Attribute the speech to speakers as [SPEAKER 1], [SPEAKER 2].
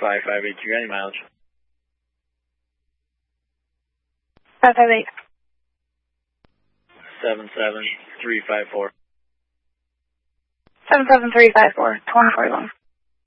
[SPEAKER 1] 558, you got any mileage?
[SPEAKER 2] 558.
[SPEAKER 1] 77354.
[SPEAKER 2] 77354, 2041.